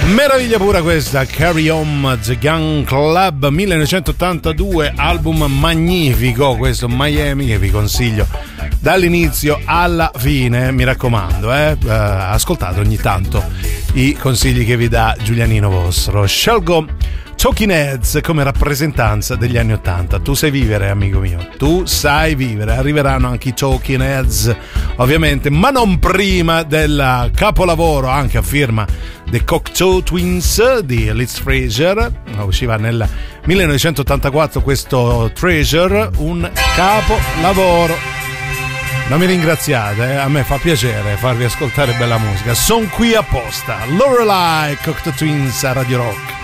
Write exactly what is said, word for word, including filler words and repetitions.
Meraviglia pura questa, Carry On The Gun Club millenovecentottantadue, album magnifico questo, Miami, che vi consiglio dall'inizio alla fine, mi raccomando, eh? Uh, ascoltate ogni tanto i consigli che vi dà Giulianino Vostro. Scelgo Talking Heads come rappresentanza degli anni ottanta. Tu sai vivere, amico mio, tu sai vivere. Arriveranno anche i Talking Heads, ovviamente, ma non prima del capolavoro, anche a firma dei Cocteau Twins di Liz Fraser. Usciva nel millenovecentottantaquattro questo Treasure, un capolavoro. Non mi ringraziate, eh? A me fa piacere farvi ascoltare bella musica. Sono qui apposta. Lorelai, Cocteau Twins a Radio Rock.